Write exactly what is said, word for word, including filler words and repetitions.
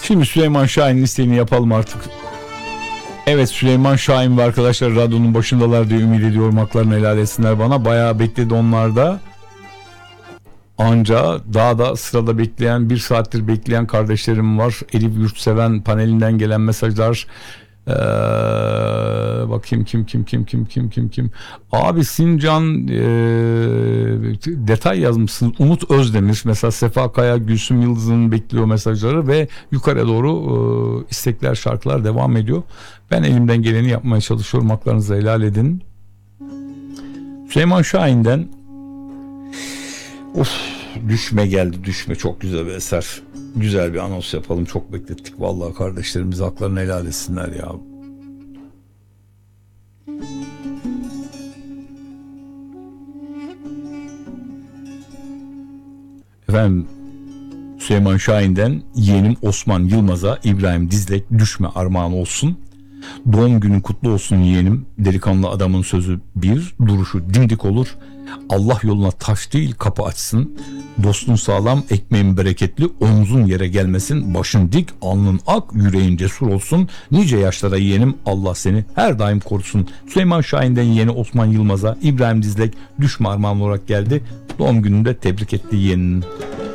Şimdi Süleyman Şahin'in isteğini yapalım artık. Evet, Süleyman Şahin ve arkadaşlar radyonun başındalar diye ümit ediyorum, haklarını helal etsinler bana. Bayağı bekledi onlar da. Anca daha da sırada bekleyen, bir saattir bekleyen kardeşlerim var. Elif Yurtseven panelinden gelen mesajlar. Ee, bakayım kim kim kim kim kim kim kim. Abi Sincan e, detay yazmışsın. Umut Özdemir mesela, Sefa Kaya, Gülsüm Yıldız'ın bekliyor mesajları ve yukarıya doğru e, istekler, şarkılar devam ediyor. Ben elimden geleni yapmaya çalışıyorum. Haklarınızı helal edin. Süleyman Şahin'den of, düşme geldi, düşme çok güzel bir eser. Güzel bir anons yapalım, çok beklettik vallahi, kardeşlerimiz haklarını helal etsinler ya. Efendim, Süleyman Şahin'den yeğenim Osman Yılmaz'a İbrahim Dizlek düşme armağan olsun. Doğum günün kutlu olsun yeğenim. Delikanlı adamın sözü bir, duruşu dimdik olur. Allah yoluna taş değil kapı açsın. Dostun sağlam, ekmeğin bereketli, omzun yere gelmesin. Başın dik, alnın ak, yüreğin cesur olsun. Nice yaşlara yeğenim, Allah seni her daim korusun. Süleyman Şahin'den yeğeni Osman Yılmaz'a İbrahim Dizlek düşme armağan olarak geldi. Doğum gününde tebrik etti yeğeninin.